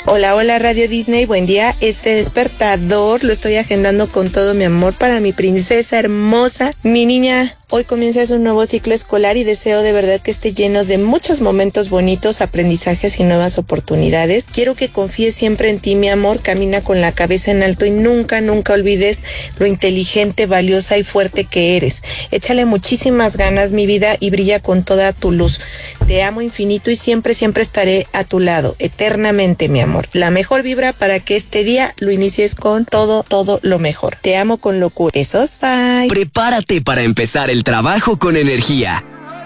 Hola, hola Radio Disney, buen día. Este despertador lo estoy agendando con todo mi amor para mi princesa hermosa, mi niña. Hoy comienza un nuevo ciclo escolar y deseo de verdad que esté lleno de muchos momentos bonitos, aprendizajes y nuevas oportunidades. Quiero que confíes siempre en ti, mi amor. Camina con la cabeza en alto y nunca, nunca olvides lo inteligente, valiosa y fuerte que eres. Échale muchísimas ganas, mi vida, y brilla con toda tu luz. Te amo infinito y siempre, siempre estaré a tu lado, eternamente, mi amor. La mejor vibra para que este día lo inicies con todo lo mejor. Te amo con locura. Besos, bye. Prepárate para empezar el trabajo con energía.